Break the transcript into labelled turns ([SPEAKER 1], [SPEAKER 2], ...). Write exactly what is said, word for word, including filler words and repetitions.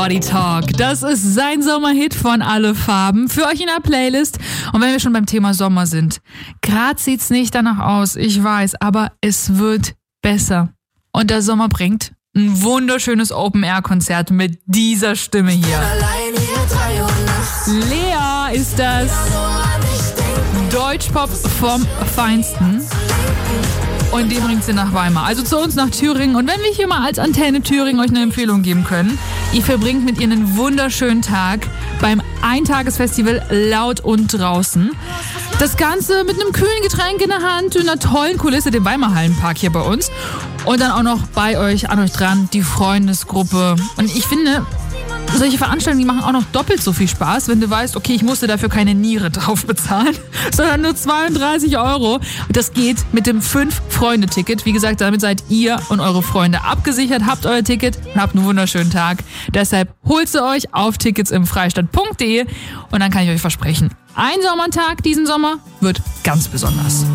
[SPEAKER 1] Body Talk. Das ist sein Sommerhit von Alle Farben für euch in der Playlist. Und wenn wir schon beim Thema Sommer sind, gerade sieht's nicht danach aus, ich weiß, aber es wird besser. Und der Sommer bringt ein wunderschönes Open-Air-Konzert mit dieser Stimme hier. Lea ist das. Deutschpop vom Feinsten. Und die bringt sie nach Weimar, also zu uns nach Thüringen. Und wenn wir hier mal als Antenne Thüringen euch eine Empfehlung geben können, ihr verbringt mit ihr einen wunderschönen Tag beim Eintagesfestival Laut und Draußen. Das Ganze mit einem kühlen Getränk in der Hand, in einer tollen Kulisse, dem Weimar Hallenpark hier bei uns. Und dann auch noch bei euch, an euch dran, die Freundesgruppe. Und ich finde, solche Veranstaltungen, die machen auch noch doppelt so viel Spaß, wenn du weißt, okay, ich musste dafür keine Niere drauf bezahlen, sondern nur zweiunddreißig Euro. Das geht mit dem fünf-Freunde-Ticket. Wie gesagt, damit seid ihr und eure Freunde abgesichert, habt euer Ticket und habt einen wunderschönen Tag. Deshalb holt sie euch auf tickets im freistadt punkt de und dann kann ich euch versprechen, ein Sommertag diesen Sommer wird ganz besonders.